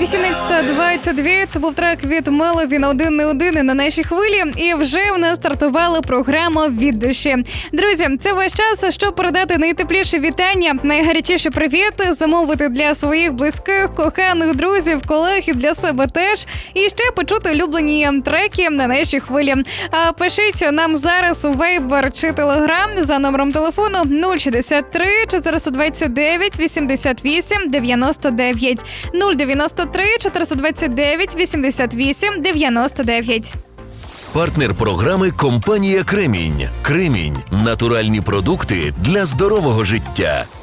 18:22, це був трек від Меловін «Один не один» на нашій хвилі. І вже в нас стартувала програма «Від душі». Друзі, це ваш час, щоб передати найтепліші вітання, найгарячіші привіти, замовити для своїх близьких, коханих друзів, колег і для себе теж. І ще почути улюблені треки на нашій хвилі. А пишіть нам зараз у Viber чи Telegram за номером телефону 063 429 88 99 093 429 88 99. Партнер програми – компанія «Кремінь». «Кремінь» – натуральні продукти для здорового життя.